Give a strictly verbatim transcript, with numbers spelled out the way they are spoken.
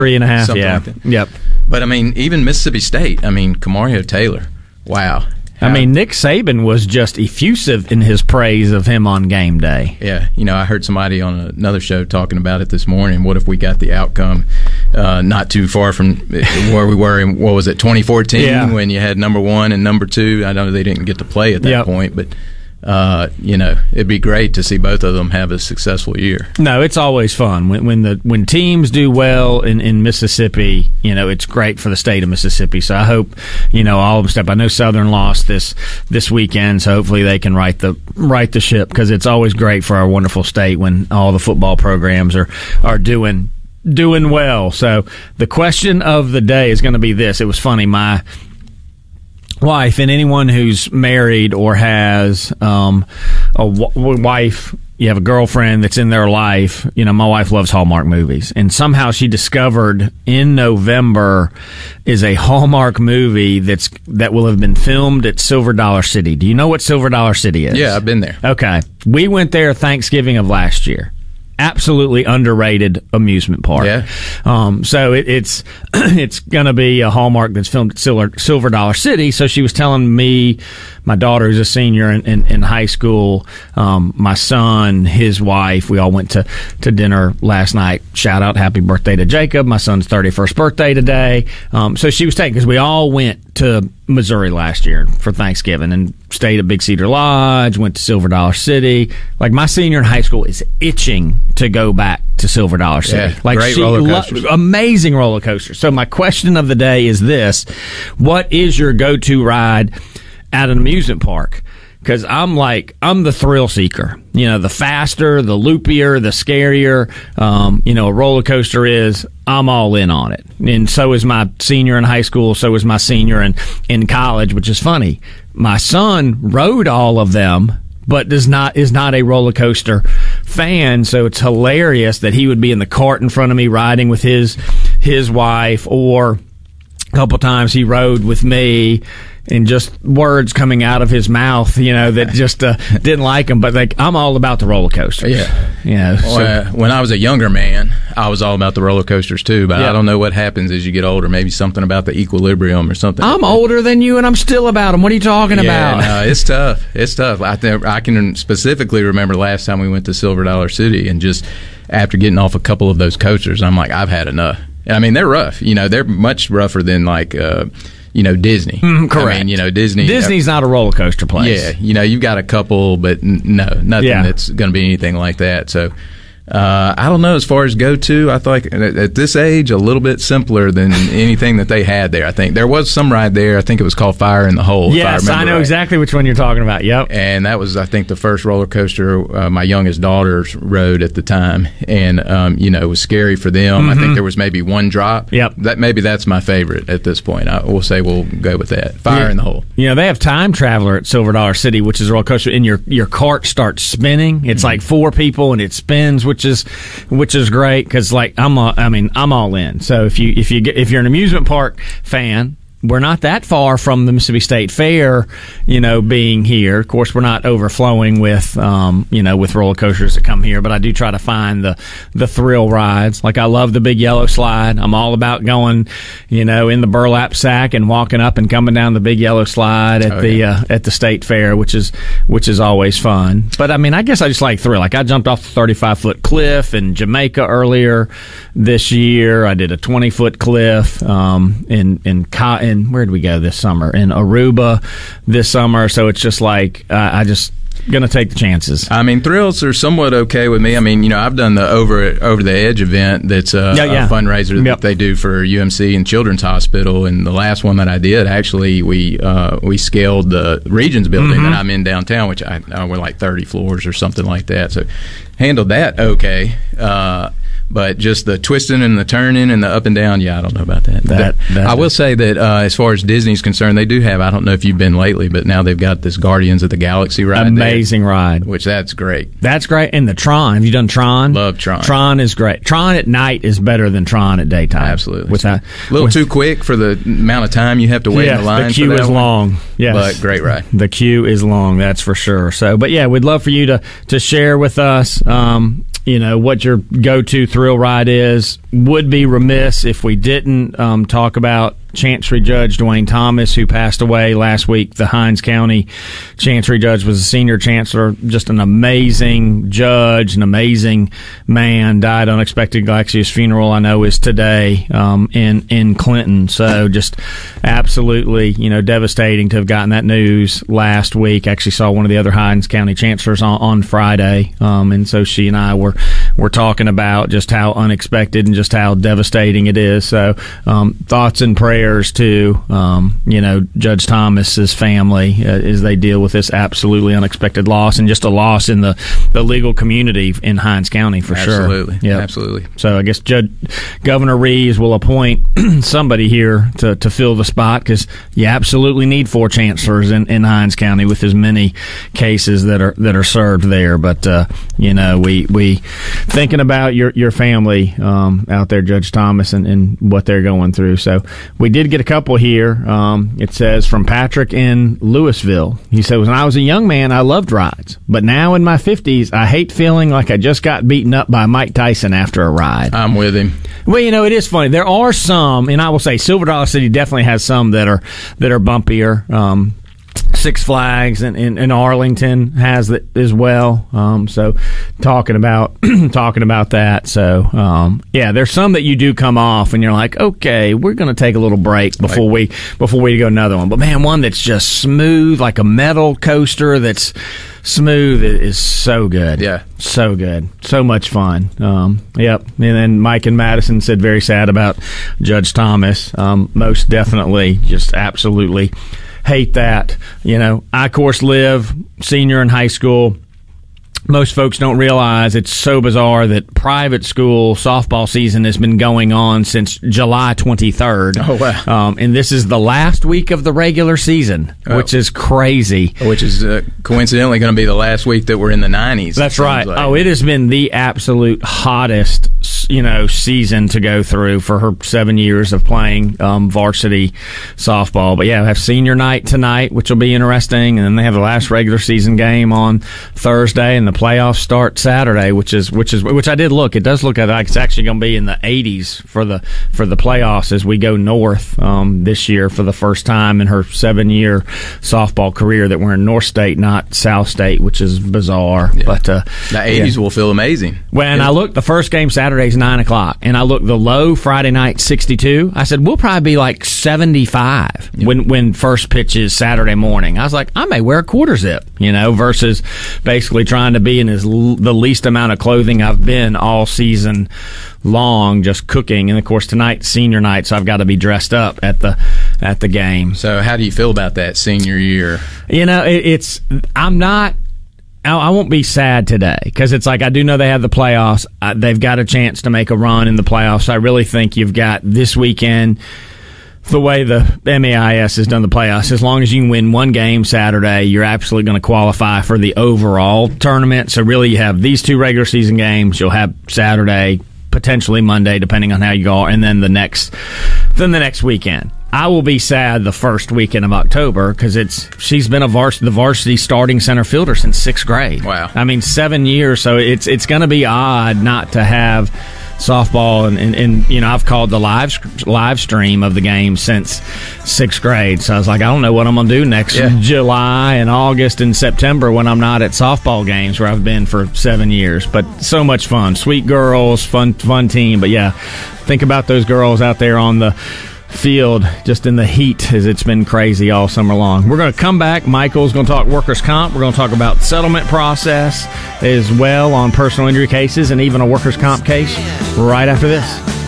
Three and a half, something yeah. like that. Yep. But, I mean, even Mississippi State, I mean, Kamario Taylor, wow. I mean, Nick Saban was just effusive in his praise of him on game day. Yeah, you know, I heard somebody on another show talking about it this morning. What if we got the outcome uh, not too far from where we were in, what was it, twenty fourteen, yeah. when you had number one and number two? I know they didn't get to play at that yep. point, but, uh, you know, it'd be great to see both of them have a successful year. No, it's always fun. When when the when teams do well in, in Mississippi, you know, it's great for the state of Mississippi. So I hope, you know, all of them step. I know Southern lost this this weekend, so hopefully they can right the right the ship, because it's always great for our wonderful state when all the football programs are are doing doing well. So the question of the day is going to be this. It was funny, my wife, and anyone who's married or has um, a w- wife, you have a girlfriend that's in their life, you know, my wife loves Hallmark movies, and somehow she discovered in November is a Hallmark movie that's that will have been filmed at Silver Dollar City. Do you know what Silver Dollar City is? Yeah, I've been there. Okay. We went there Thanksgiving of last year. Absolutely underrated amusement park. Yeah. Um, so it, it's it's going to be a Hallmark that's filmed at Silver, Silver Dollar City. So she was telling me, my daughter who's a senior in, in, in high school, um, my son, his wife, we all went to, to dinner last night. Shout out, happy birthday to Jacob, my son's thirty-first birthday today. Um, so she was taking, because we all went to Missouri last year for Thanksgiving and stayed at Big Cedar Lodge, went to Silver Dollar City. Like, my senior in high school is itching to go back to Silver Dollar City. Yeah, like great she roller coasters. Lo- amazing roller coaster. So my question of the day is this: what is your go-to ride at an amusement park? Because I'm like, I'm the thrill seeker. You know, the faster, the loopier, the scarier, um, you know, a roller coaster is, I'm all in on it. And so is my senior in high school, so is my senior in, in college, which is funny. My son rode all of them, but does not is not a roller coaster fan, so it's hilarious that he would be in the cart in front of me riding with his his wife, or a couple times he rode with me, and just words coming out of his mouth, you know, that just uh, didn't like him. But like, I'm all about the roller coasters. Yeah, you know, so. Well, uh, when I was a younger man, I was all about the roller coasters too. But yeah. I don't know what happens as you get older. Maybe something about the equilibrium or something. I'm like older than you, and I'm still about them. What are you talking yeah, about? No, it's tough. It's tough. I think I can specifically remember last time we went to Silver Dollar City, and just after getting off a couple of those coasters, I'm like, I've had enough. And I mean, they're rough. You know, they're much rougher than like. Uh, You know, Disney. Mm, correct. I mean, you know, Disney. Disney's not a roller coaster place. Yeah. You know, you've got a couple, but n- no, nothing yeah. that's going to be anything like that. So, uh, I don't know. As far as go to, I thought at, at this age, a little bit simpler than anything that they had there. I think there was some ride there. I think it was called Fire in the Hole. Yes, I, I know right. exactly which one you're talking about. Yep. And that was, I think, the first roller coaster uh, my youngest daughters rode at the time, and um, you know, it was scary for them. Mm-hmm. I think there was maybe one drop. Yep. That maybe that's my favorite at this point. I will say we'll go with that. Fire yeah. in the Hole. You know, they have Time Traveler at Silver Dollar City, which is a roller coaster, and your your cart starts spinning. It's mm-hmm. like four people, and it spins, which is which is great, because like I'm, a, I mean, I'm all in. So if you if you get, if you're an amusement park fan, we're not that far from the Mississippi State Fair, you know, being here. Of course, we're not overflowing with, um, you know, with roller coasters that come here, but I do try to find the, the thrill rides. Like, I love the big yellow slide. I'm all about going, you know, in the burlap sack and walking up and coming down the big yellow slide at oh, the, yeah. uh, at the State Fair, which is, which is always fun. But I mean, I guess I just like thrill. Like, I jumped off the thirty-five foot cliff in Jamaica earlier this year. I did a twenty foot cliff, um, in, in, in And where did we go this summer? In Aruba this summer. So it's just like, uh, I just going to take the chances. I mean, thrills are somewhat okay with me. I mean, you know, I've done the over over the edge event. That's a, yeah, yeah. a fundraiser yep. that they do for U M C and Children's Hospital. And the last one that I did, actually, we uh, we scaled the Regions building mm-hmm. that I'm in downtown, which I, I we're like thirty floors or something like that. So handled that okay. Uh, But just the twisting and the turning and the up and down, yeah, I don't know about that. that, that I will say that uh, as far as Disney's concerned, they do have, I don't know if you've been lately, but now they've got this Guardians of the Galaxy ride. Amazing there, ride. Which that's great. That's great. And the Tron. Have you done Tron? Love Tron. Tron is great. Tron at night is better than Tron at daytime. Absolutely. With that, a little with, too quick for the amount of time you have to wait yes, in the line. The queue for that is one. long. Yes. But great ride. The queue is long, that's for sure. So, but yeah, we'd love for you to, to share with us, um, you know, what your go-to thrill ride is. Would be remiss if we didn't um, talk about Chancery Judge Dwayne Thomas, who passed away last week. The Hinds County Chancery Judge was a senior chancellor, just an amazing judge, an amazing man. Died unexpectedly. Actually, his funeral, I know, is today um, in in Clinton. So just absolutely, you know, devastating to have gotten that news last week. Actually, saw one of the other Hinds County chancellors on, on Friday, um, and so she and I were were talking about just how unexpected and just how devastating it is. So um, thoughts and prayers to um, you know, Judge Thomas's family uh, as they deal with this absolutely unexpected loss, and just a loss in the, the legal community in Hinds County for absolutely. sure. Yep. Absolutely. So I guess Judge Governor Reeves will appoint somebody here to, to fill the spot, because you absolutely need four chancellors in, in Hinds County with as many cases that are that are served there. But uh, you know, we we thinking about your your family um, out there, Judge Thomas, and, and what they're going through. So we did get a couple here. Um, it says from Patrick in Louisville. He said, when I was a young man, I loved rides. But now in my fifties, I hate feeling like I just got beaten up by Mike Tyson after a ride. I'm with him. Well, you know, it is funny. There are some, and I will say Silver Dollar City definitely has some that are that are bumpier. Um, Six Flags and in, in, in Arlington has it as well. Um, so talking about talking about that. So um, yeah, there's some that you do come off and you're like, okay, we're going to take a little break before we before we go another one. But man, one that's just smooth like a metal coaster that's smooth is so good. Yeah, so good, so much fun. Um, yep. And then Mike and Madison said very sad about Judge Thomas. Um, most definitely, just absolutely. Hate that. You know, I, of course, live senior in high school. Most folks don't realize it's so bizarre that private school softball season has been going on since July twenty-third. Oh, wow. Um, and this is the last week of the regular season, oh. which is crazy. Which is uh, coincidentally going to be the last week that we're in the nineties. That's right. Like. Oh, it has been the absolute hottest, you know, season to go through for her seven years of playing um, varsity softball. But yeah, we have senior night tonight, which will be interesting, and then they have the last regular season game on Thursday, and the playoffs start Saturday, which is which is which I did look. It does look like it's actually going to be in the eighties for the for the playoffs as we go north um, this year for the first time in her seven year softball career that we're in North State, not South State, which is bizarre. Yeah. But uh, the eighties yeah. will feel amazing. When yeah. I looked, the first game Saturday's nine o'clock, and I looked the low Friday night sixty-two. I said we'll probably be like seventy-five yeah. when when first pitch is Saturday morning. I was like, I may wear a quarter zip, you know, versus basically trying to be in as l- the least amount of clothing I've been all season long, just cooking. And of course tonight's senior night, so I've got to be dressed up at the at the game. So how do you feel about that senior year? You know, it, it's I'm not I won't be sad today because it's like I do know they have the playoffs. Uh, they've got a chance to make a run in the playoffs. I really think you've got this weekend. The way the M A I S has done the playoffs, as long as you can win one game Saturday, you're absolutely going to qualify for the overall tournament. So really you have these two regular season games. You'll have Saturday, potentially Monday, depending on how you go, and then the next, then the next weekend. I will be sad the first weekend of October because it's she's been a vars- the varsity starting center fielder since sixth grade. Wow. I mean, seven years. So it's it's going to be odd not to have softball, and, and, and you know, I've called the live live stream of the game since sixth grade. So I was like, I don't know what I'm going to do next yeah. July and August and September when I'm not at softball games where I've been for seven years. But so much fun. Sweet girls, fun, fun team. But yeah, think about those girls out there on the field just in the heat as it's been crazy all summer long. We're going to come back. Michael's going to talk workers' comp. We're going to talk about settlement process as well on personal injury cases and even a workers' comp case right after this.